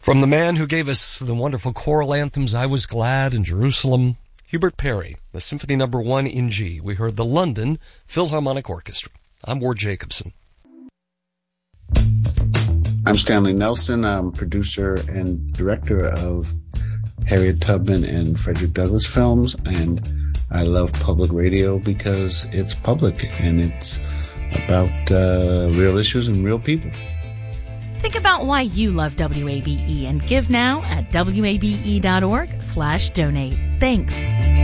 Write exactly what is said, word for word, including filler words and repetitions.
From the man who gave us the wonderful choral anthems, I Was Glad in Jerusalem, Hubert Perry, the Symphony Number One in G. We heard the London Philharmonic Orchestra. I'm Ward Jacobson. I'm Stanley Nelson. I'm producer and director of Harriet Tubman and Frederick Douglass films, and I love public radio because it's public and it's about uh, real issues and real people. Think about why you love W A B E and give now at W A B E dot org slash donate. Thanks.